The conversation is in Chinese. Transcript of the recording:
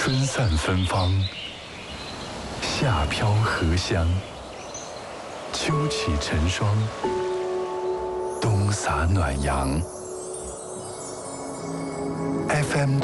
春散芬芳，夏飘荷香，秋起晨霜，冬洒暖阳。FM